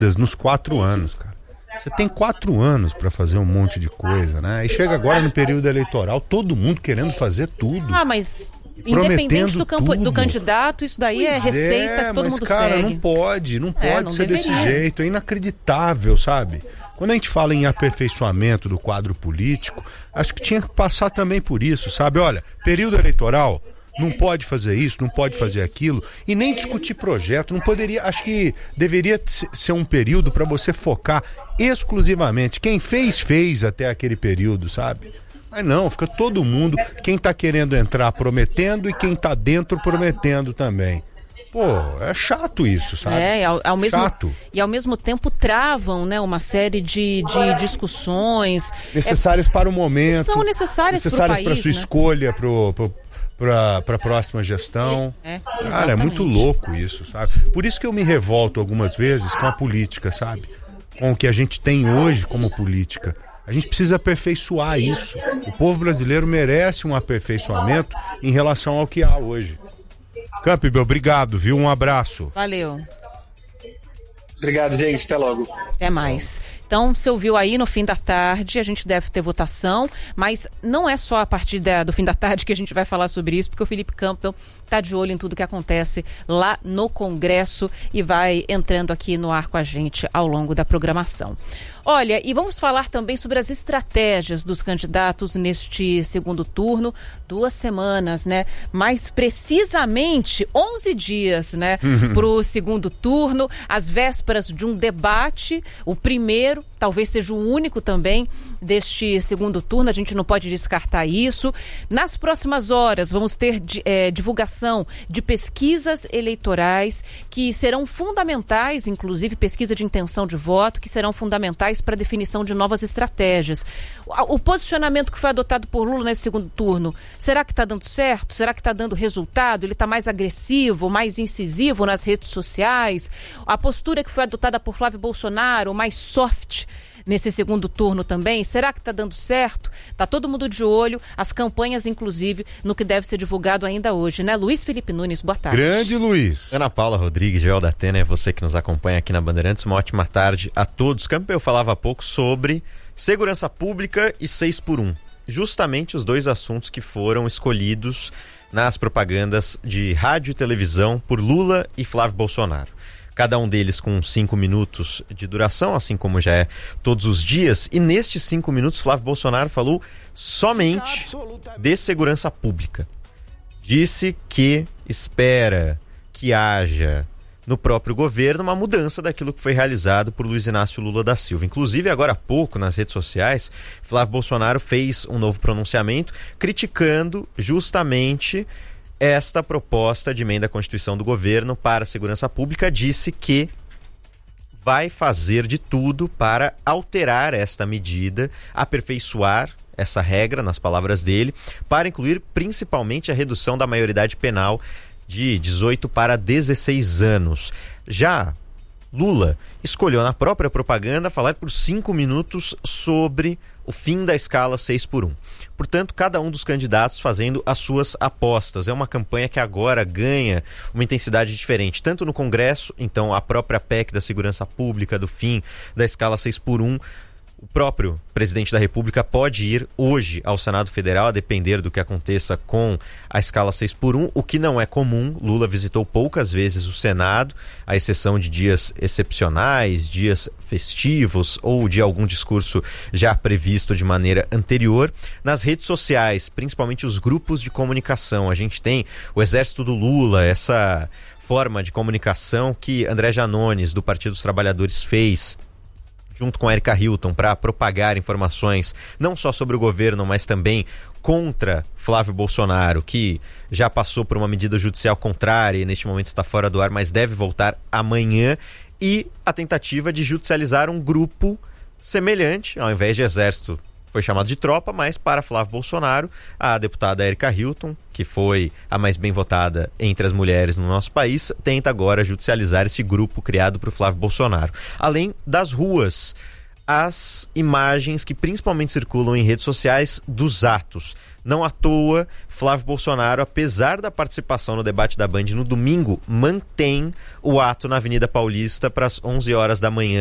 nos 4 anos, cara. Você tem 4 anos para fazer um monte de coisa, né? E chega agora no período eleitoral, todo mundo querendo fazer tudo. Mas independente do candidato, isso daí é receita que todo mundo cara, segue. não pode ser desse jeito, é inacreditável, sabe? Quando a gente fala em aperfeiçoamento do quadro político, acho que tinha que passar também por isso, sabe? Olha, período eleitoral, não pode fazer isso, não pode fazer aquilo, e nem discutir projeto, não poderia, acho que deveria ser um período para você focar exclusivamente, quem fez até aquele período, sabe? Mas não, fica todo mundo, quem tá querendo entrar prometendo e quem tá dentro prometendo também. Pô, é chato isso, sabe? Chato. E ao mesmo tempo travam, né, uma série de discussões necessárias para o momento, são necessárias para o país, para sua escolha, para a próxima gestão. Cara, é muito louco isso, sabe? Por isso que eu me revolto algumas vezes com a política, sabe? Com o que a gente tem hoje como política. A gente precisa aperfeiçoar isso. O povo brasileiro merece um aperfeiçoamento em relação ao que há hoje. Campbell, obrigado, viu? Um abraço. Valeu. Obrigado, gente. Até logo. Até mais. Então, você ouviu aí no fim da tarde, a gente deve ter votação, mas não é só a partir do fim da tarde que a gente vai falar sobre isso, porque o Felipe Campbell está de olho em tudo que acontece lá no Congresso e vai entrando aqui no ar com a gente ao longo da programação. Olha, e vamos falar também sobre as estratégias dos candidatos neste segundo turno, 2 semanas, né? Mais precisamente 11 dias, né? Para o segundo turno, às vésperas de um debate, o primeiro, talvez seja o único também deste segundo turno, a gente não pode descartar isso. Nas próximas horas vamos ter divulgação de pesquisas eleitorais que serão fundamentais, inclusive pesquisa de intenção de voto, que serão fundamentais para a definição de novas estratégias. O posicionamento que foi adotado por Lula nesse segundo turno, será que está dando certo? Será que está dando resultado? Ele está mais agressivo, mais incisivo nas redes sociais? A postura que foi adotada por Flávio Bolsonaro, mais soft nesse segundo turno também, será que está dando certo? Está todo mundo de olho, as campanhas inclusive, no que deve ser divulgado ainda hoje, né? Luiz Felipe Nunes, boa tarde. Grande Luiz. Ana Paula Rodrigues, Joel da Atena, é você que nos acompanha aqui na Bandeirantes, uma ótima tarde a todos. Campbell falava há pouco sobre segurança pública e 6x1, justamente os 2 assuntos que foram escolhidos nas propagandas de rádio e televisão por Lula e Flávio Bolsonaro. Cada um deles com 5 minutos de duração, assim como já é todos os dias. E nestes 5 minutos, Flávio Bolsonaro falou somente de segurança pública. Disse que espera que haja no próprio governo uma mudança daquilo que foi realizado por Luiz Inácio Lula da Silva. Inclusive, agora há pouco, nas redes sociais, Flávio Bolsonaro fez um novo pronunciamento criticando justamente esta proposta de emenda à Constituição do governo para a segurança pública. Disse que vai fazer de tudo para alterar esta medida, aperfeiçoar essa regra, nas palavras dele, para incluir principalmente a redução da maioridade penal de 18 para 16 anos. Já Lula escolheu na própria propaganda falar por 5 minutos sobre o fim da escala 6x1. Portanto, cada um dos candidatos fazendo as suas apostas. É uma campanha que agora ganha uma intensidade diferente, tanto no Congresso, então a própria PEC da segurança pública, do fim da escala 6x1, o próprio presidente da República pode ir hoje ao Senado Federal, a depender do que aconteça com a escala 6x1, o que não é comum. Lula visitou poucas vezes o Senado, à exceção de dias excepcionais, dias festivos ou de algum discurso já previsto de maneira anterior. Nas redes sociais, principalmente os grupos de comunicação, a gente tem o Exército do Lula, essa forma de comunicação que André Janones, do Partido dos Trabalhadores, fez junto com a Erika Hilton, para propagar informações não só sobre o governo, mas também contra Flávio Bolsonaro, que já passou por uma medida judicial contrária e neste momento está fora do ar, mas deve voltar amanhã, e a tentativa de judicializar um grupo semelhante, ao invés de exército, foi chamado de tropa, mas para Flávio Bolsonaro, a deputada Erika Hilton, que foi a mais bem votada entre as mulheres no nosso país, tenta agora judicializar esse grupo criado por Flávio Bolsonaro. Além das ruas, as imagens que principalmente circulam em redes sociais dos atos. Não à toa, Flávio Bolsonaro, apesar da participação no debate da Band no domingo, mantém o ato na Avenida Paulista para as 11 horas da manhã